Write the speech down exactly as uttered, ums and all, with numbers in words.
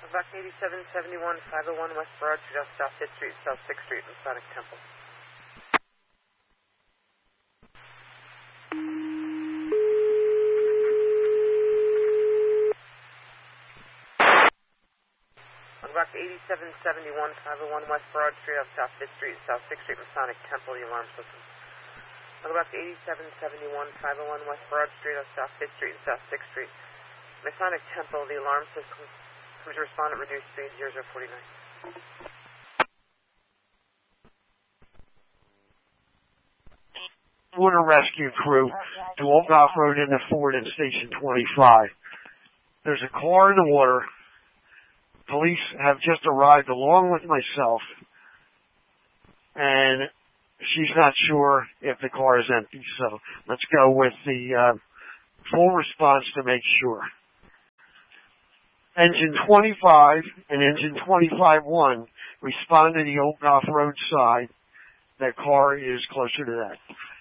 Back eighty-seven seventy-one, five oh one West Broad Street, off South fifth Street, South sixth Street, Masonic Temple. Back eighty-seven seventy-one, five oh one West Broad Street, off South fifth Street, South sixth Street, Masonic Temple, the alarm system. Back eighty-seven seventy-one, five oh one West Broad Street, off South fifth Street, South sixth Street, Masonic Temple, the alarm system. Who's respondent, reduced speed, zero zero forty-nine. Water rescue crew to Old Goff Road in the Ford at Station twenty-five. There's a car in the water. Police have just arrived along with myself, and she's not sure if the car is empty, so let's go with the uh, full response to make sure. Engine twenty-five and Engine twenty-five one respond to the Old Goff Road side. That car is closer to that.